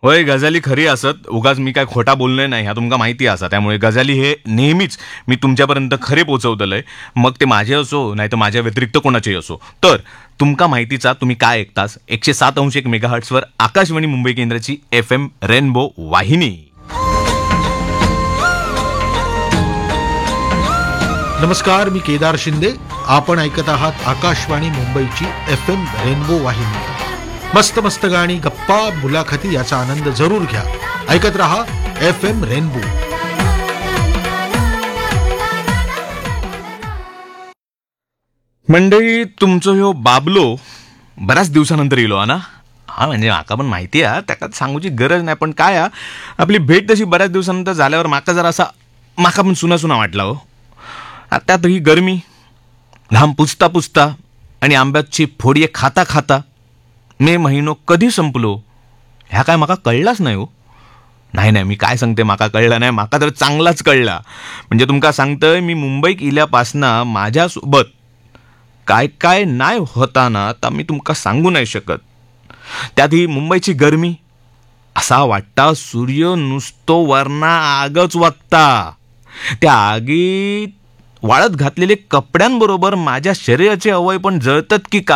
होय, गजाली खरी असत. उगाच मी काय खोटा बोललोय नाही, ह्या तुमका माहिती असा. त्यामुळे गजाली हे नेहमीच मी तुमच्यापर्यंत खरे पोहोचवतलंय. मग ते माझे असो नाही तर माझ्या व्यतिरिक्त कोणाचेही असो. तर तुमका माहितीचा तुम्ही काय ऐकतास 107.1 मेगाहर्ट्सवर आकाशवाणी मुंबई केंद्राची FM रेनबो वाहिनी. नमस्कार, मी केदार शिंदे. आपण ऐकत आहात आकाशवाणी मुंबईची FM रेनबो वाहिनी. मस्त मस्त गाणी, गप्पा, मुलाखती याचा आनंद जरूर घ्या. ऐकत रहा FM रेनबो. मंडळी, तुमचं ह्यो बाबलो बऱ्याच दिवसानंतर येलो ना. हा म्हणजे माका पण माहिती आहे, त्याका सांगूची गरज नाही. पण काय आपली भेट तशी बऱ्याच दिवसानंतर झाल्यावर माका जरा असा माका पण सुना सुना वाटला हो. त्यात ही गरमी, घाम पुसता पुसता आणि आंब्याची फोडी खाता खाता मे महिनो कधी संपलो ह्या काय माका कळलाच नाही हो. नाही, मी काय सांगते, माका कळलं नाही. माका तर चांगलाच कळला. म्हणजे तुमका सांगतोय, मी मुंबईत इल्यापासना माझ्यासोबत काय काय नाही होता ना, तर मी तुमका सांगू नाही शकत. त्यात ही मुंबईची गरमी, असा वाटता सूर्य नुसतो वरना आगच वागता. त्या आगीत वाळत घातलेले कपड्यांबरोबर माझ्या शरीराचे अवयव पण जळतात की